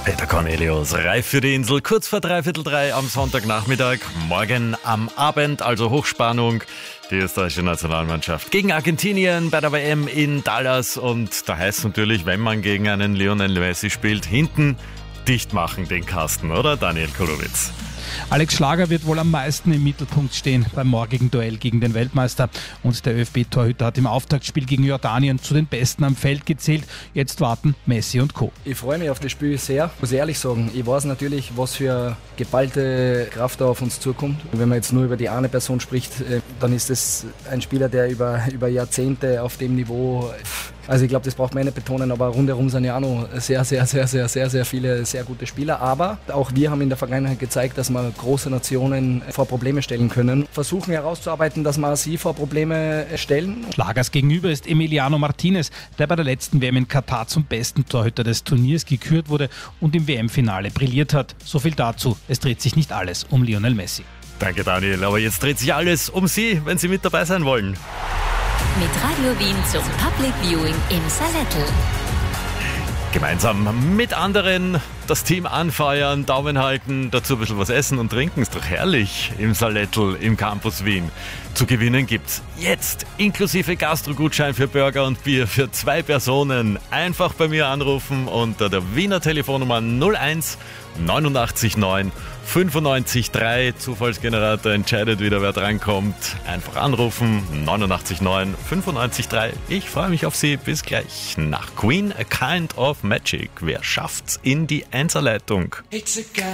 Peter Cornelius, reif für die Insel, kurz vor 2:45 am Sonntagnachmittag, morgen am Abend, also Hochspannung. Die österreichische Nationalmannschaft gegen Argentinien bei der WM in Dallas. Und da heißt es natürlich, wenn man gegen einen Lionel Messi spielt, hinten dicht machen den Kasten, oder Daniel Kulowitz? Alex Schlager wird wohl am meisten im Mittelpunkt stehen beim morgigen Duell gegen den Weltmeister. Und der ÖFB-Torhüter hat im Auftaktspiel gegen Jordanien zu den Besten am Feld gezählt. Jetzt warten Messi und Co. Ich freue mich auf das Spiel sehr. Muss ehrlich sagen, ich weiß natürlich, was für geballte Kraft da auf uns zukommt. Wenn man jetzt nur über die eine Person spricht, dann ist es ein Spieler, der über Jahrzehnte auf dem Niveau... Also ich glaube, das braucht man nicht betonen, aber rundherum sind ja auch noch sehr viele sehr gute Spieler. Aber auch wir haben in der Vergangenheit gezeigt, dass wir große Nationen vor Probleme stellen können. Versuchen herauszuarbeiten, dass wir sie vor Probleme stellen. Schlagers gegenüber ist Emiliano Martinez, der bei der letzten WM in Katar zum besten Torhüter des Turniers gekürt wurde und im WM-Finale brilliert hat. So viel dazu, es dreht sich nicht alles um Lionel Messi. Danke Daniel, aber jetzt dreht sich alles um Sie, wenn Sie mit dabei sein wollen. Mit Radio Wien zum Public Viewing im Salettl. Gemeinsam mit anderen das Team anfeuern, Daumen halten, dazu ein bisschen was essen und trinken. Ist doch herrlich im Salettl im Campus Wien. Zu gewinnen gibt's jetzt inklusive Gastro-Gutschein für Burger und Bier für 2 Personen. Einfach bei mir anrufen unter der Wiener Telefonnummer 01 89 9 95 3. Zufallsgenerator entscheidet wieder, wer drankommt. Einfach anrufen 89 9 95 3. Ich freue mich auf Sie. Bis gleich. Nach Queen, A Kind of Magic. Wer schafft's in die Einserleitung?